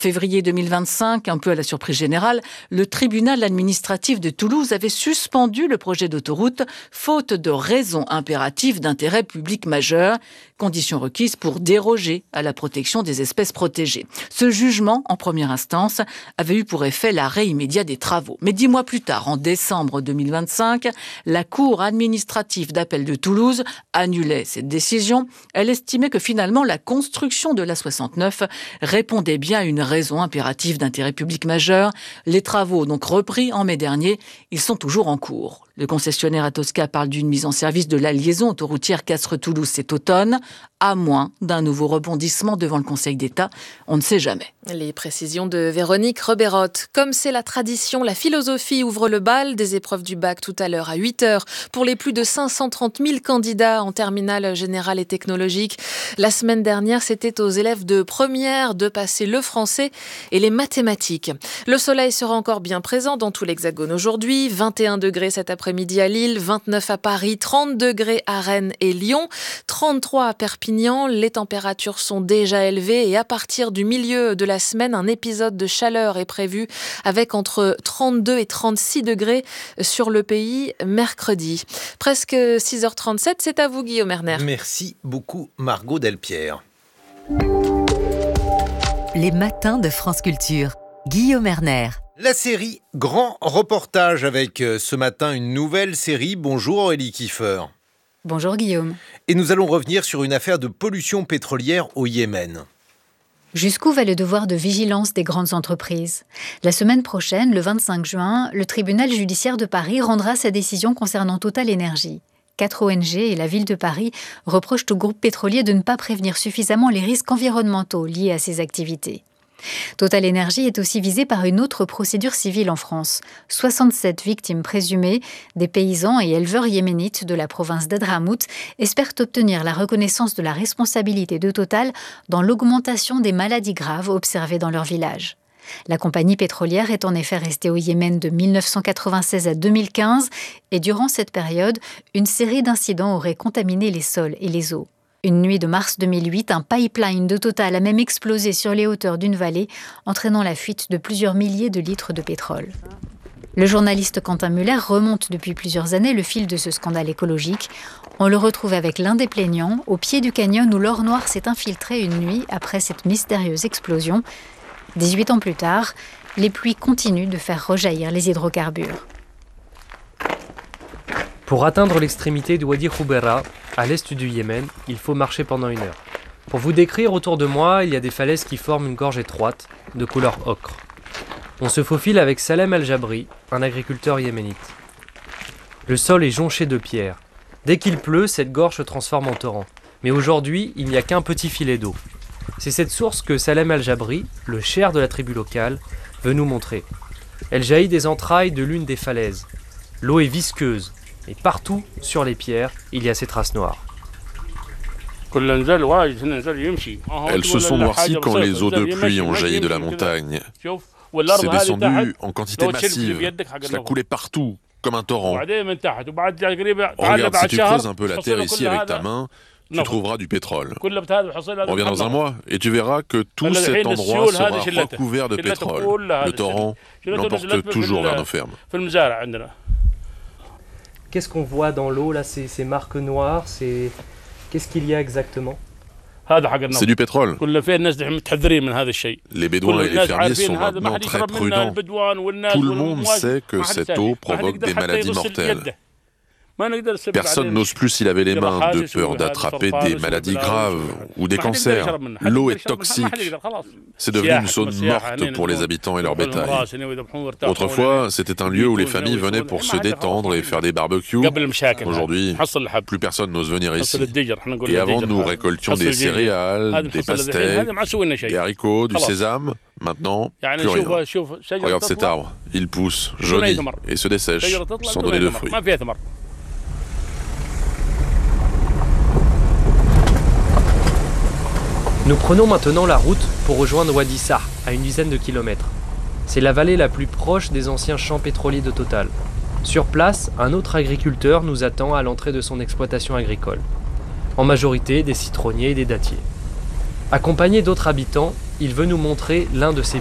Février 2025, un peu à la surprise générale, le tribunal administratif de Toulouse avait suspendu le projet d'autoroute faute de raisons impératives d'intérêt public majeur, condition requise pour déroger à la protection des espèces protégées. Ce jugement, en première instance, avait eu pour effet l'arrêt immédiat des travaux. Mais 10 mois plus tard, en décembre 2025, la Cour administrative d'appel de Toulouse annulait cette décision. Elle estimait que finalement la construction de l'A69 répondait bien à une raison impérative d'intérêt public majeur. Les travaux, donc repris en mai dernier, ils sont toujours en cours. Le concessionnaire Atosca parle d'une mise en service de la liaison autoroutière Castres-Toulouse cet automne, à moins d'un nouveau rebondissement devant le Conseil d'État. On ne sait jamais. Les précisions de Véronique Reberotte. Comme c'est la tradition, la philosophie ouvre le bal des épreuves du bac tout à l'heure à 8h pour les plus de 530 000 candidats en terminale générale et technologique. La semaine dernière, c'était aux élèves de première de passer le français et les mathématiques. Le soleil sera encore bien présent dans tout l'Hexagone aujourd'hui. 21 degrés cet après-midi à Lille, 29 à Paris, 30 degrés à Rennes et Lyon, 33 à Perpignan. Les températures sont déjà élevées et à partir du milieu de la semaine, un épisode de chaleur est prévu avec entre 32 et 36 degrés sur le pays mercredi. Presque 6h37, c'est à vous Guillaume Erner. Merci beaucoup Margot Delpierre. Les matins de France Culture. Guillaume Erner. La série Grand Reportage avec ce matin une nouvelle série. Bonjour Aurélie Kiefer. Bonjour Guillaume. Et nous allons revenir sur une affaire de pollution pétrolière au Yémen. Jusqu'où va le devoir de vigilance des grandes entreprises ? La semaine prochaine, le 25 juin, le tribunal judiciaire de Paris rendra sa décision concernant Total Energy. 4 ONG et la ville de Paris reprochent au groupe pétrolier de ne pas prévenir suffisamment les risques environnementaux liés à ses activités. Total Energy est aussi visé par une autre procédure civile en France. 67 victimes présumées, des paysans et éleveurs yéménites de la province d'Hadramout, espèrent obtenir la reconnaissance de la responsabilité de Total dans l'augmentation des maladies graves observées dans leur village. La compagnie pétrolière est en effet restée au Yémen de 1996 à 2015 et durant cette période, une série d'incidents aurait contaminé les sols et les eaux. Une nuit de mars 2008, un pipeline de Total a même explosé sur les hauteurs d'une vallée, entraînant la fuite de plusieurs milliers de litres de pétrole. Le journaliste Quentin Muller remonte depuis plusieurs années le fil de ce scandale écologique. On le retrouve avec l'un des plaignants, au pied du canyon où l'or noir s'est infiltré une nuit après cette mystérieuse explosion. 18 ans plus tard, les pluies continuent de faire rejaillir les hydrocarbures. Pour atteindre l'extrémité du Wadi Khoubera, à l'est du Yémen, il faut marcher pendant 1 heure. Pour vous décrire, autour de moi, il y a des falaises qui forment une gorge étroite, de couleur ocre. On se faufile avec Salem Al-Jabri, un agriculteur yéménite. Le sol est jonché de pierres. Dès qu'il pleut, cette gorge se transforme en torrent. Mais aujourd'hui, il n'y a qu'un petit filet d'eau. C'est cette source que Salem Al-Jabri, le cher de la tribu locale, veut nous montrer. Elle jaillit des entrailles de l'une des falaises. L'eau est visqueuse. Et partout, sur les pierres, il y a ces traces noires. Elles se sont noircies quand les eaux de pluie ont jailli de la montagne. C'est descendu en quantité massive. Cela coulait partout, comme un torrent. Regarde, si tu creuses un peu la terre ici avec ta main, tu trouveras du pétrole. Reviens dans un mois et tu verras que tout cet endroit sera recouvert de pétrole. Le torrent l'emporte toujours vers nos fermes. Qu'est-ce qu'on voit dans l'eau là, ces marques noires, qu'est-ce qu'il y a exactement ? C'est du pétrole. Les Bédouins et les fermiers sont maintenant très prudents. Tout le monde sait que cette eau provoque des maladies mortelles. Personne n'ose plus s'y laver les mains de peur d'attraper des maladies graves ou des cancers. L'eau est toxique. C'est devenu une zone morte pour les habitants et leur bétail. Autrefois, c'était un lieu où les familles venaient pour se détendre et faire des barbecues. Aujourd'hui, plus personne n'ose venir ici. Et avant, nous récoltions des céréales, des pastèques, des haricots, du sésame. Maintenant, plus rien. Regarde cet arbre. Il pousse, jaunit et se dessèche sans donner de fruits. Nous prenons maintenant la route pour rejoindre Wadi Sah, à une dizaine de kilomètres. C'est la vallée la plus proche des anciens champs pétroliers de Total. Sur place, un autre agriculteur nous attend à l'entrée de son exploitation agricole. En majorité, des citronniers et des dattiers. Accompagné d'autres habitants, il veut nous montrer l'un de ses